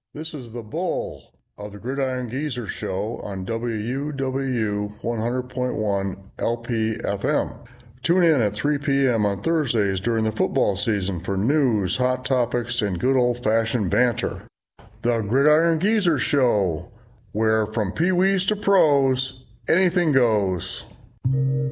This is the Bull of the Gridiron Geezer Show on WUW 100.1 LPFM. Tune in at 3 p.m. on Thursdays during the football season for news, hot topics, and good old-fashioned banter. The Gridiron Geezer Show, where from peewees to pros, anything goes.